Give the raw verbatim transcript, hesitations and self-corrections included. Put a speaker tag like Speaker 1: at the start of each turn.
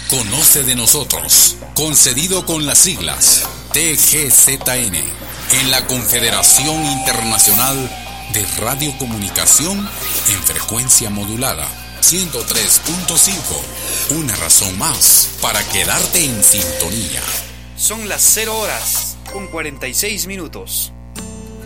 Speaker 1: Conoce de nosotros, concedido con las siglas T G Z N, en la Confederación Internacional de Radiocomunicación en frecuencia modulada, ciento tres punto cinco. Una razón más para quedarte en sintonía.
Speaker 2: Son las cero horas con cuarenta y seis minutos.